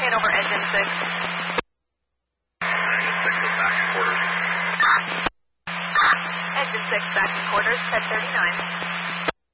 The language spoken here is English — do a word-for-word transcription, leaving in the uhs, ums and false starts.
in over engine six. Engine six is back in quarters. Engine six back in quarters, ten thirty-nine.